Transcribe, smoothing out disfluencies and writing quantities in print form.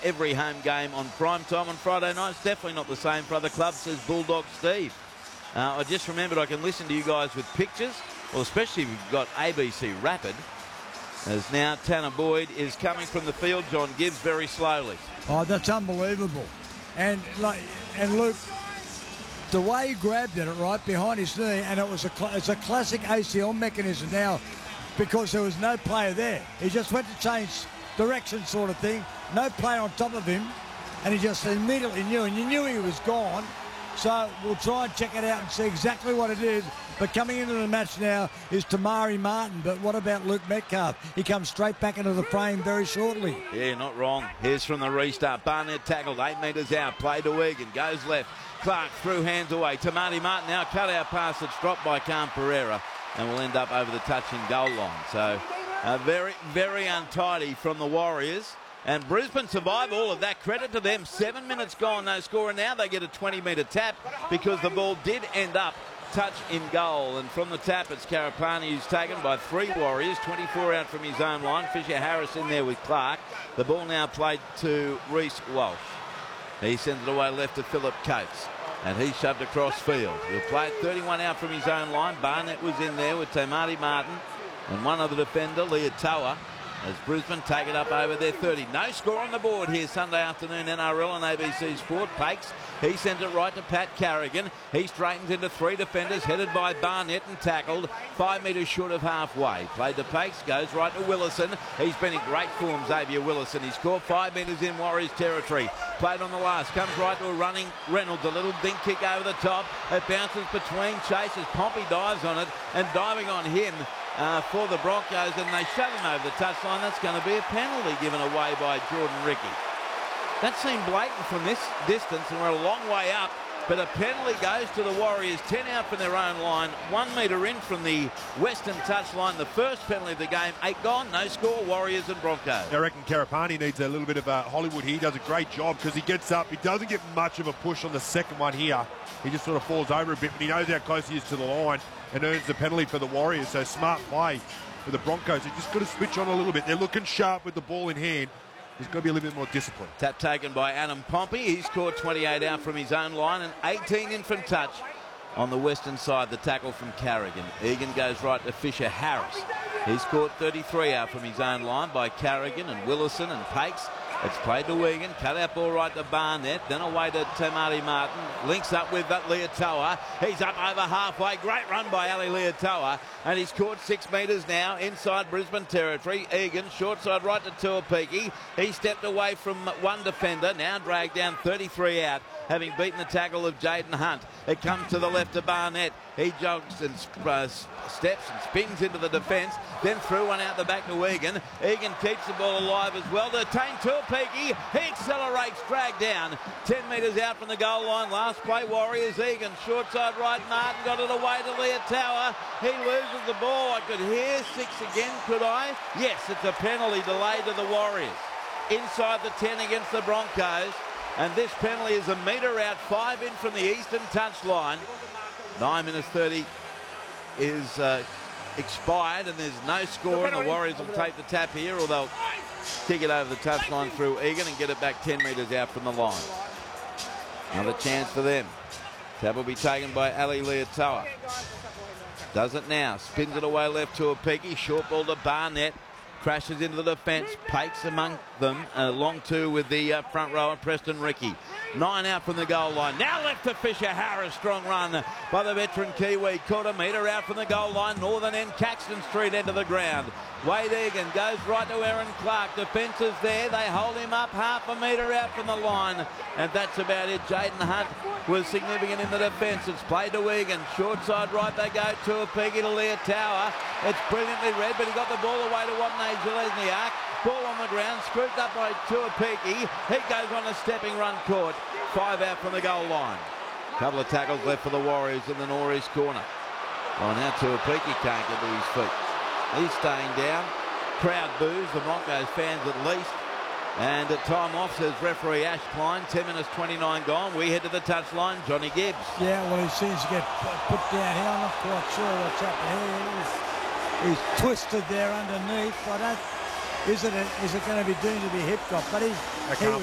every home game on prime time on Friday nights. Definitely not the same for other clubs, says Bulldog Steve. I just remembered I can listen to you guys with pictures, well, especially if you've got ABC Rapid. As now Tanner Boyd is coming from the field, John Gibbs very slowly. Oh, that's unbelievable. And Luke, the way he grabbed it right behind his knee, and it's a classic ACL mechanism now, because there was no player there. He just went to change direction sort of thing, no player on top of him, and he just immediately knew, and you knew he was gone. So we'll try and check it out and see exactly what it is. But coming into the match now is Tamari Martin. But what about Luke Metcalf? He comes straight back into the frame very shortly. Yeah, not wrong. Here's from the restart. Barnett tackled 8 metres out. Play to Egan. Goes left. Clark through, hands away. Tamari Martin now cut out pass. It's dropped by Khan Pereira and will end up over the touching goal line. So very, very untidy from the Warriors. And Brisbane survive all of that. Credit to them. 7 minutes gone, no score. And now they get a 20-metre tap because the ball did end up touch in goal. And from the tap, it's Karapani who's taken by 3 Warriors. 24 out from his own line. Fisher Harris in there with Clark. The ball now played to Reece Walsh. He sends it away left to Philip Coates. And he's shoved across field. He'll play it 31 out from his own line. Barnett was in there with Tamari Martin. And one other defender, Leotoa. As Brisbane take it up over their 30. No score on the board here Sunday afternoon, NRL on ABC Sport. Pakes, he sends it right to Pat Carrigan. He straightens into 3 defenders, headed by Barnett and tackled 5 metres short of halfway. Played to Pakes, goes right to Willison. He's been in great form, Xavier Willison. He scored 5 metres in Warriors territory. Played on the last, comes right to a running Reynolds. A little dink kick over the top. It bounces between Chase as Pompey dives on it, and diving on him for the Broncos, and they shove him over the touchline. That's going to be a penalty given away by Jordan Ricky. That seemed blatant from this distance, and we're a long way up, but a penalty goes to the Warriors. 10 out from their own line, 1 metre in from the western touchline. The first penalty of the game, 8 gone, no score, Warriors and Broncos. I reckon Karapani needs a little bit of Hollywood here. He does a great job because he gets up. He doesn't get much of a push on the second one here. He just sort of falls over a bit, but he knows how close he is to the line and earns the penalty for the Warriors. So smart play for the Broncos. They just got to switch on a little bit. They're looking sharp with the ball in hand. There's got to be a little bit more discipline. Tap taken by Adam Pompey. He scored 28 out from his own line and 18 in from touch on the western side. The tackle from Carrigan. Egan goes right to Fisher Harris. He scored 33 out from his own line by Carrigan and Willison and Pakes. It's played to Egan, cut out ball right to Barnett, then away to Tamari Martin, links up with Leotoa. He's up over halfway, great run by Ali Leotoa, and he's scored 6 metres now inside Brisbane territory. Egan, short side right to Tuapiki. He stepped away from one defender, now dragged down 33 out, having beaten the tackle of Jaden Hunt. It comes to the left to Barnett. He jogs and steps and spins into the defence, then threw one out the back to Egan. Egan keeps the ball alive as well to Tane Tuapiki. He accelerates, dragged down 10 metres out from the goal line. Last play, Warriors. Egan, short side right, Martin got it away to Leotoa. He loses the ball. I could hear 6 again, could I? Yes, it's a penalty delayed to the Warriors. Inside the 10 against the Broncos. And this penalty is a metre out, 5 in from the eastern touchline. 9 minutes 30 is expired, and there's no score, and the Warriors will take the tap here, or they'll kick it over the touchline through Egan and get it back 10 metres out from the line. Another chance for them. Tap will be taken by Ali Leotoa. Does it now, spins it away left to Apiki, short ball to Barnett. Crashes into the defence, Pakes among them, long two with the front rower, Preston Ricky. 9 out from the goal line. Now left to Fisher Harris. Strong run by the veteran Kiwi. Caught a metre out from the goal line. Northern end, Caxton Street end of the ground. Wade Egan goes right to Aaron Clark. Defence is there. They hold him up half a metre out from the line. And that's about it. Jaden Hunt was significant in the defence. It's played to Egan. Short side right they go to a Peggy to Leotoa. It's brilliantly read, but he got the ball away to Watney Zelezniak. Ball on the ground, scooped up by Tuapiki. He goes on a stepping run court. 5 out from the goal line. Couple of tackles left for the Warriors in the northeast corner. Oh, now Tuapiki can't get to his feet. He's staying down. Crowd boos, the Broncos fans at least. And at time off, says referee Ash Klein. 10 minutes 29 gone. We head to the touchline. Johnny Gibbs. Yeah, well, he seems to get put down here. I'm not quite sure what's happened here. He's twisted there underneath. Is it going to be deemed to be hip cop? But he